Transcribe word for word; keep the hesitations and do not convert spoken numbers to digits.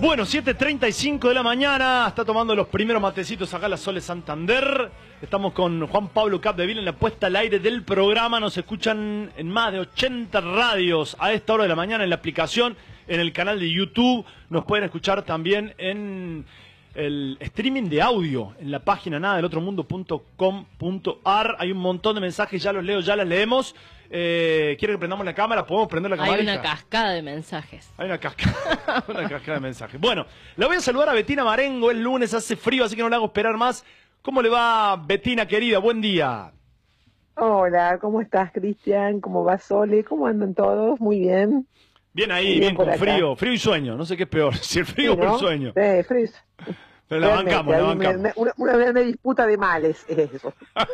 Bueno, siete treinta y cinco de la mañana, está tomando los primeros matecitos acá la Sole Santander. Estamos con Juan Pablo Capdevila en la puesta al aire del programa. Nos escuchan en más de ochenta radios a esta hora de la mañana en la aplicación, en el canal de YouTube. Nos pueden escuchar también en el streaming de audio, en la página nada del otro mundo punto com punto ar. Hay un montón de mensajes, ya los leo, ya las leemos. Eh, ¿Quiere que prendamos la cámara? ¿Podemos prender la cámara? Hay una cascada de mensajes. Hay una cascada, una cascada de mensajes. Bueno, la voy a saludar a Betina Marengo. El lunes hace frío, así que no la hago esperar más. ¿Cómo le va, Betina, querida? Buen día. Hola, ¿cómo estás, Cristian? ¿Cómo va, Sole? ¿Cómo andan todos? Muy bien. Bien ahí, Muy bien, bien con por frío. acá. Frío y sueño. No sé qué es peor, si el frío Sí, o ¿no? el sueño. Sí, frío. Pero la Realmente, bancamos, la hay bancamos. Una, una, una disputa de males es eso.